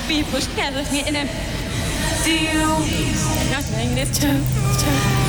people shadows me in them. Do you? Nothing is true.